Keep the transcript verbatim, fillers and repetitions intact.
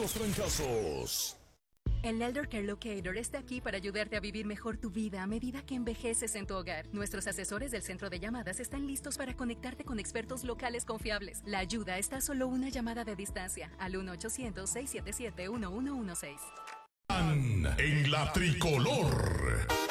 los trancazos. El Elder Care Locator está aquí para ayudarte a vivir mejor tu vida a medida que envejeces en tu hogar. Nuestros asesores del centro de llamadas están listos para conectarte con expertos locales confiables. La ayuda está a solo una llamada de distancia al uno ochocientos, seiscientos setenta y siete, uno uno uno seis. En la tricolor.